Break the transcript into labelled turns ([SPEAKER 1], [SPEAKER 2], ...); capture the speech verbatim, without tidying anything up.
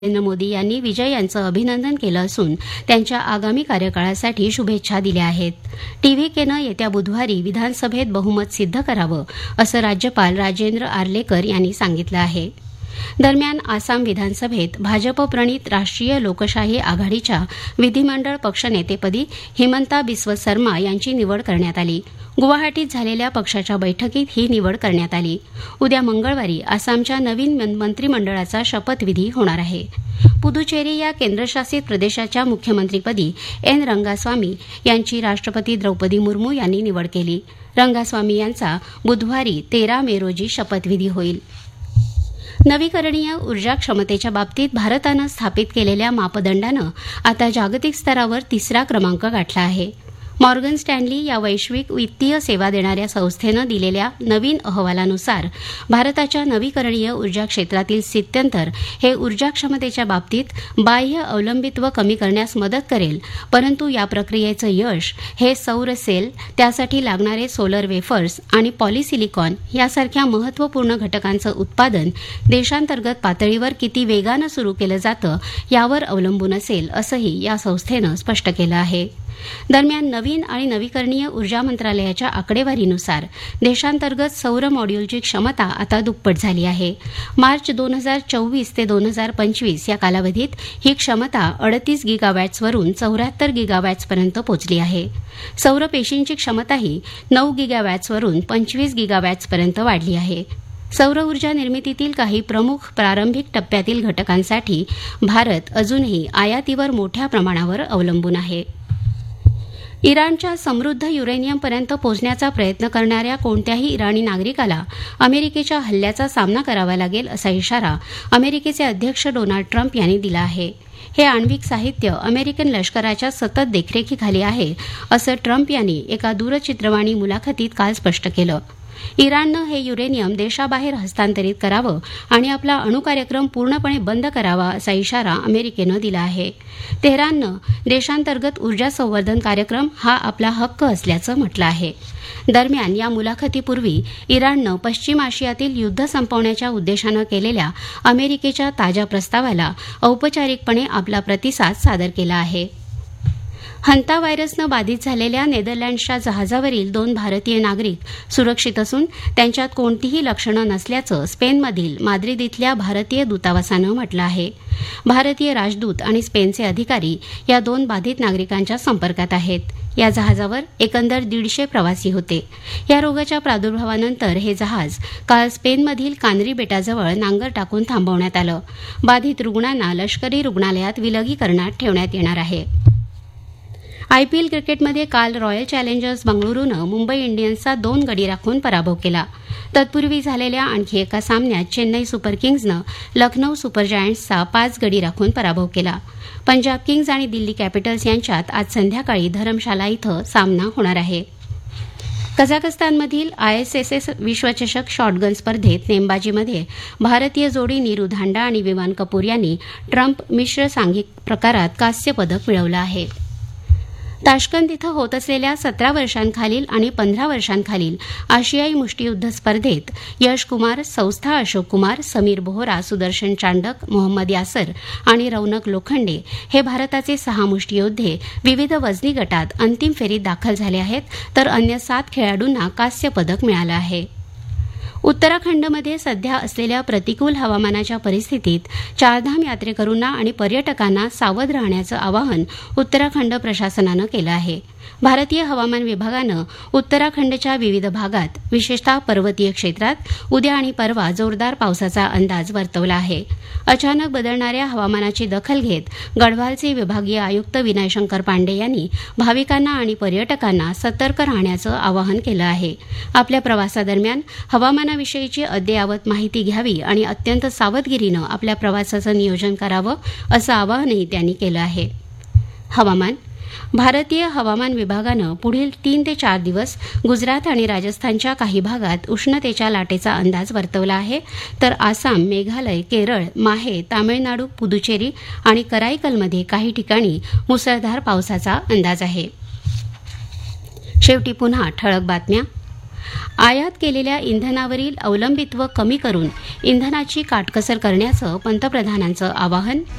[SPEAKER 1] नरेंद्र मोदी यांनी विजय यांचं अभिनंदन केलं असून त्यांच्या आगामी कार्यकाळासाठी शुभेच्छा दिल्या आहेत. टीव्हीकेनं येत्या बुधवारी विधानसभेत बहुमत सिद्ध करावं असं राज्यपाल राजेंद्र आर्लेकर यांनी सांगितलं आहे. दरम्यान आसाम विधानसभेत भाजप-प्रणित राष्ट्रीय लोकशाही आघाडीच्या विधिमंडळ पक्षनेतेपदी हिमंता बिस्व सर्मा यांची निवड करण्यात आली. गुवाहाटीत झालेल्या पक्षाच्या बैठकीत ही निवड करण्यात आली. उद्या मंगळवारी आसामच्या नवीन मंत्रिमंडळाचा शपथविधी होणार आहे. पुदुचेरी या केंद्रशासित प्रदेशाच्या मुख्यमंत्रीपदी एन रंगास्वामी यांची राष्ट्रपती द्रौपदी मुर्मू यांनी निवड केली. रंगास्वामी यांचा बुधवारी तेरा मे रोजी शपथविधी होईल. नवीकरणीय ऊर्जा क्षमतेच्या बाबतीत भारतानं स्थापित केलेल्या मापदंडानं आता जागतिक स्तरावर तिसरा क्रमांक गाठला आहे. मॉर्गन स्टॅनली या वैश्विक वित्तीय सेवा देणाऱ्या संस्थेनं दिलेल्या नवीन अहवालानुसार भारताच्या नवीकरणीय ऊर्जा क्षेत्रातील स्थित्यंतर हे ऊर्जा क्षमतेच्या बाबतीत बाह्य अवलंबित्व कमी करण्यास मदत करेल, परंतु या प्रक्रियेचं यश हे सौर सेल, त्यासाठी लागणारे सोलर वेफर्स आणि पॉलिसिलिकॉन यासारख्या महत्त्वपूर्ण घटकांचं उत्पादन देशांतर्गत पातळीवर किती वेगानं सुरू केलं जातं यावर अवलंबून असेल, असंही या संस्थेनं स्पष्ट केलं आहे. दरम्यान नवीन आणि नवीकरणीय ऊर्जा मंत्रालयाच्या आकडेवारीनुसार देशांतर्गत सौर मॉड्यूलची क्षमता आता दुप्पट झाली आहे. मार्च दोन हजार चोवीस ते दोन हजार पंचवीस या कालावधीत ही क्षमता अडतीस गिगावॅट्सवरून चौऱ्याहत्तर गिगावॅट्सपर्यंत पोहोचली आहे. सौर पेशींची क्षमताही नऊ गिगावॅट्सवरून पंचवीस गिगावॅट्सपर्यंत वाढली आहे. सौर ऊर्जा निर्मितीतील काही प्रमुख प्रारंभिक टप्प्यातील घटकांसाठी भारत अजूनही आयातीवर मोठ्या प्रमाणावर अवलंबून आहे. इराणच्या समृद्ध युरेनियमपर्यंत पोहोचण्याचा प्रयत्न करणाऱ्या कोणत्याही इराणी नागरिकाला अमेरिकेच्या हल्ल्याचा सामना करावा लागेल असा इशारा अमेरिकेचे अध्यक्ष डोनाल्ड ट्रम्प यांनी दिला आहे. हे आण्विक साहित्य अमेरिकन लष्कराच्या सतत देखरेखीखाली आहे, असं ट्रम्प यांनी एका दूरचित्रवाणी मुलाखतीत काल स्पष्ट केलं. इराणनं हे युरेनियम देशाबाहेर हस्तांतरित करावं आणि आपला अणुकार्यक्रम पूर्णपणे बंद करावा असा इशारा अमेरिकेनं दिला आहे. तेहराननं देशांतर्गत ऊर्जा संवर्धन कार्यक्रम हा आपला हक्क असल्याचं म्हटलं आहे. दरम्यान या मुलाखतीपूर्वी इराणनं पश्चिम आशियातील युद्ध संपवण्याच्या उद्देशानं केलेल्या अमेरिकेच्या ताज्या प्रस्तावाला औपचारिकपणे आपला प्रतिसाद सादर केला आहे. हंता व्हायरसनं बाधित झालेल्या नेदरलँड्सच्या जहाजावरील दोन भारतीय नागरिक सुरक्षित असून त्यांच्यात कोणतीही लक्षणं नसल्याचं स्पेनमधील माद्रिद इथल्या भारतीय दूतावासानं म्हटलं आहे. भारतीय राजदूत आणि स्पेनचे अधिकारी या दोन बाधित नागरिकांच्या संपर्कात आहेत. या जहाजावर एकंदर दीडशे प्रवासी होते. या रोगाच्या प्रादुर्भावानंतर हे जहाज काल स्पेनमधील कानरी बेटाजवळ नांगर टाकून थांबवण्यात आलं. बाधित रुग्णांना लष्करी रुग्णालयात विलगीकरणात ठेवण्यात येणार आहे. आयपीएल क्रिकेटमध्ये काल रॉयल चॅलेंजर्स बंगळुरूनं मुंबई इंडियन्सचा दोन गडी राखून पराभव केला. तत्पूर्वी झालेल्या आणखी एका सामन्यात चेन्नई सुपर किंग्जनं लखनौ सुपर जायंट्सचा पाच गडी राखून पराभव केला. पंजाब किंग्ज आणि दिल्ली कॅपिटल्स यांच्यात आज संध्याकाळी धरमशाला इथं सामना होणार आहे. कझाकस्तानमधील आयएसएसएस विश्वचषक शॉटगन स्पर्धेत नेमबाजीमध्ये भारतीय जोडी नीरू धांडा आणि विमान कपूर यांनी ट्रम्प मिश्र सांघिक प्रकारात कांस्य पदक मिळवलं आहे. ताश्कंद इथं होत असलेल्या सतरा वर्षांखालील आणि पंधरा वर्षांखालील आशियाई मुष्टियुद्ध स्पर्धेत यश कुमार, सौस्था अशोक कुमार, समीर बोहरा, सुदर्शन चांडक, मोहम्मद यासर आणि रौनक लोखंडे हे भारताचे सहा मुष्टियोद्धे विविध वजनी गटात अंतिम फेरीत दाखल झाले आहेत, तर अन्य सात खेळाडूंना कांस्य पदक मिळालं आहे. उत्तराखंडमध्ये सध्या असलेल्या प्रतिकूल हवामानाच्या परिस्थितीत चारधाम यात्रेकरूंना आणि पर्यटकांना सावध राहण्याचं आवाहन उत्तराखंड प्रशासनानं केलं आहे. भारतीय हवामान विभागानं उत्तराखंडच्या विविध भागात, विशेषतः पर्वतीय क्षेत्रात उद्या आणि परवा जोरदार पावसाचा अंदाज वर्तवला आहे. अचानक बदलणाऱ्या हवामानाची दखल घेत गढवालचे विभागीय आयुक्त विनय शंकर पांडे यांनी भाविकांना आणि पर्यटकांना सतर्क राहण्याचं आवाहन केलं आहे. आपल्या प्रवासादरम्यान हवामानाविषयीची अद्ययावत माहिती घ्यावी आणि अत्यंत सावधगिरीनं आपल्या प्रवासाचं नियोजन करावं असं आवाहनही त्यांनी केलं आहे. हवामान. भारतीय हवामान विभागानं पुढील तीन ते चार दिवस गुजरात आणि राजस्थानच्या काही भागात उष्णतेच्या लाटेचा अंदाज वर्तवला आहे, तर आसाम, मेघालय, केरळ, माहे, तामिळनाडू, पुदुचेरी आणि कराईकलमध्ये काही ठिकाणी मुसळधार पावसाचा अंदाज आहे. शेवटी पुन्हा ठळक बातम्या. आयात केलेल्या इंधनावरील अवलंबित्व कमी करून इंधनाची काटकसर करण्याचं पंतप्रधानांचं आवाहन